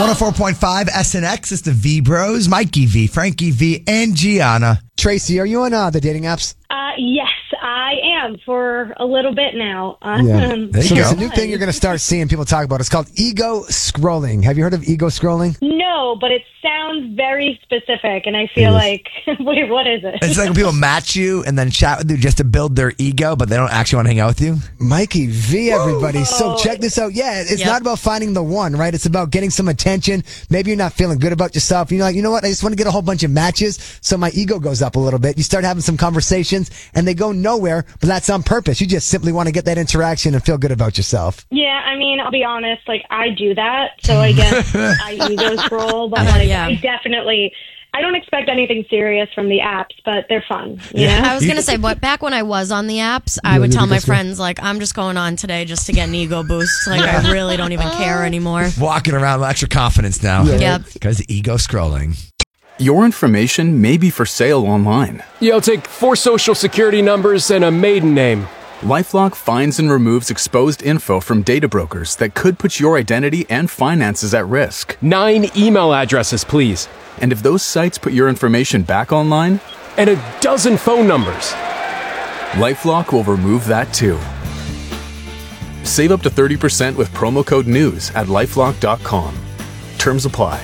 104.5 SNX. It's the V Bros, Mikey V, Frankie V, and Gianna. Tracy, are you on the dating apps? Yes, I am for a little bit now. There you So go. there's a new thing you're going to start seeing people talk about. It's called ego scrolling. Have you heard of ego scrolling? No, but it sounds very specific, and I feel like, wait, what is it? It's like when people match you and then chat with you just to build their ego, but they don't actually want to hang out with you. Mikey V, everybody. So check this out. Yeah, it's not about finding the one, right? It's about getting some attention. Maybe you're not feeling good about yourself. You're like, you know what? I just want to get a whole bunch of matches, so my ego goes up a little bit. You start having some conversations, and they go nowhere, but that's on purpose. You just simply want to get that interaction and feel good about yourself. Yeah, I mean, I'll be honest, like, I do that, so I guess I ego scroll, but I don't expect anything serious from the apps, but they're fun. You know? I was going to say, back when I was on the apps, I would tell my friends, like, I'm just going on today just to get an ego boost. Like, I really don't even care anymore. Walking around with extra confidence now. Yep. Because ego scrolling. Your information may be for sale online. Yeah, I'll take 4 social security numbers and a maiden name. LifeLock finds and removes exposed info from data brokers that could put your identity and finances at risk. 9 email addresses, please. And if those sites put your information back online, And a dozen phone numbers. LifeLock will remove that too. Save up to 30% with promo code NEWS at LifeLock.com. Terms apply.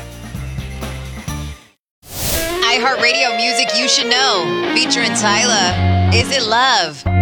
iHeartRadio music you should know. Featuring Tyla. Is It Love?